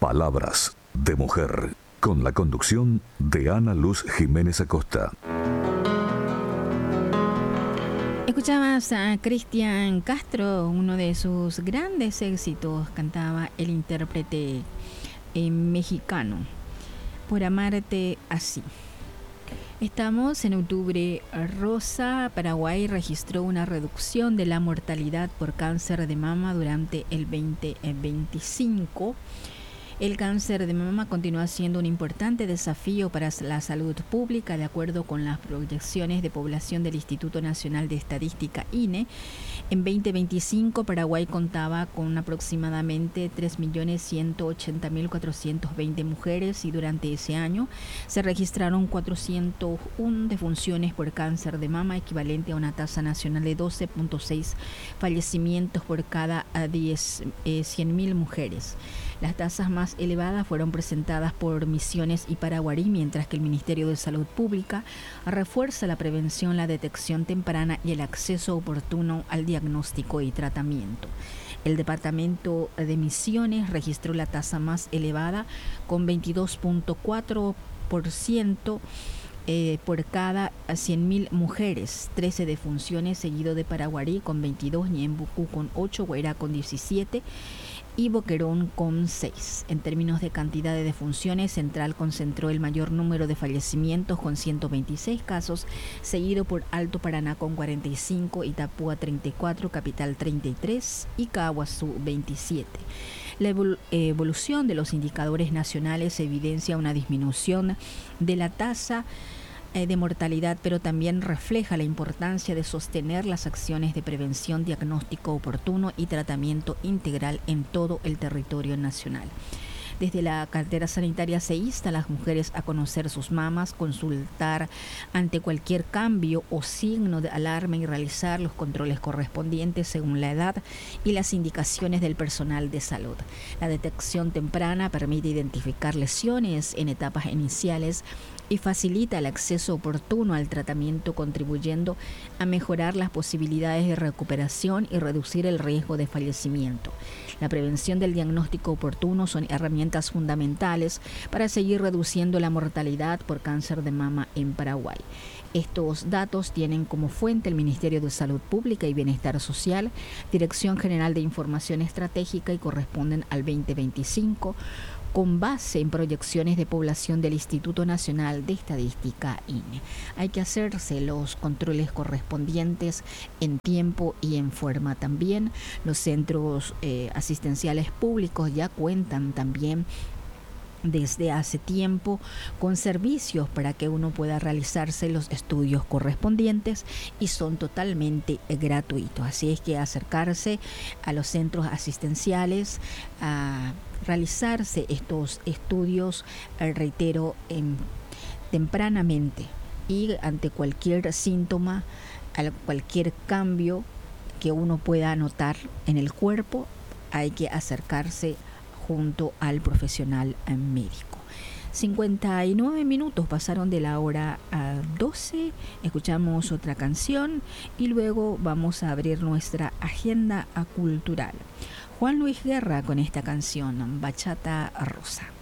Palabras de Mujer, con la conducción de Ana Luz Jiménez Acosta. Escuchabas a Cristian Castro, uno de sus grandes éxitos, cantaba el intérprete mexicano, Por amarte así. Estamos en octubre rosa. Paraguay registró una reducción de la mortalidad por cáncer de mama durante el 2025. El cáncer de mama continúa siendo un importante desafío para la salud pública, de acuerdo con las proyecciones de población del Instituto Nacional de Estadística, INE. En 2025, Paraguay contaba con aproximadamente 3.180.420 mujeres y durante ese año se registraron 401 defunciones por cáncer de mama, equivalente a una tasa nacional de 12.6 fallecimientos por cada 100.000 mujeres. Las tasas más elevadas fueron presentadas por Misiones y Paraguarí, mientras que el Ministerio de Salud Pública refuerza la prevención, la detección temprana y el acceso oportuno al diagnóstico y tratamiento. El departamento de Misiones registró la tasa más elevada con 22.4% por cada 100.000 mujeres, 13 defunciones, seguido de Paraguarí con 22, Ñembucú con 8, Guairá con 17 y Boquerón con 6. En términos de cantidad de defunciones, Central concentró el mayor número de fallecimientos con 126 casos, seguido por Alto Paraná con 45, Itapúa 34, Capital 33 y Caguazú 27. La evolución de los indicadores nacionales evidencia una disminución de la tasa de mortalidad, pero también refleja la importancia de sostener las acciones de prevención, diagnóstico oportuno y tratamiento integral en todo el territorio nacional. Desde la cartera sanitaria se insta a las mujeres a conocer sus mamas, consultar ante cualquier cambio o signo de alarma y realizar los controles correspondientes según la edad y las indicaciones del personal de salud. La detección temprana permite identificar lesiones en etapas iniciales y facilita el acceso oportuno al tratamiento, contribuyendo a mejorar las posibilidades de recuperación y reducir el riesgo de fallecimiento. La prevención del diagnóstico oportuno son herramientas fundamentales para seguir reduciendo la mortalidad por cáncer de mama en Paraguay. Estos datos tienen como fuente el Ministerio de Salud Pública y Bienestar Social, Dirección General de Información Estratégica, y corresponden al 2025, con base en proyecciones de población del Instituto Nacional de Estadística, INE. Hay que hacerse los controles correspondientes en tiempo y en forma también. Los centros asistenciales públicos ya cuentan también desde hace tiempo con servicios para que uno pueda realizarse los estudios correspondientes y son totalmente gratuitos. Así es que acercarse a los centros asistenciales a realizarse estos estudios, reitero, tempranamente, y ante cualquier síntoma, cualquier cambio que uno pueda notar en el cuerpo, hay que acercarse junto al profesional médico. 59 minutos pasaron de la hora a 12. Escuchamos otra canción y luego vamos a abrir nuestra agenda cultural. Juan Luis Guerra con esta canción, Bachata Rosa.